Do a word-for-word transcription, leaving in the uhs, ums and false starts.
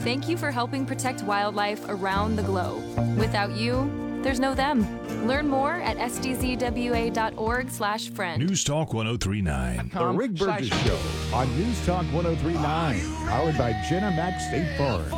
thank you for helping protect wildlife around the globe. Without you, there's no them. Learn more at s d z w a dot org slash friend. News Talk one oh three point nine. The Rick Burgess Show on News Talk one oh three point nine. Powered by Jenna Max State Farm.